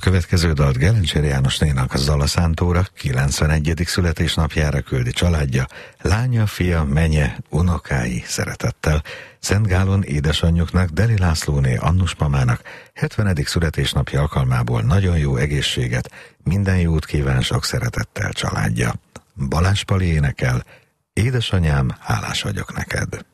következő dalt Gelencsér János nénak Zala szántóra 91. születésnapjára küldi családja, lánya, fia, menye, unokái szeretettel. Szent Gálon édesanyjuknak, Deli Lászlóné Annus mamának 70. születésnapja alkalmából nagyon jó egészséget, minden jót kíván sok szeretettel családja. Balázs Pali énekel, édesanyám, hálás vagyok neked.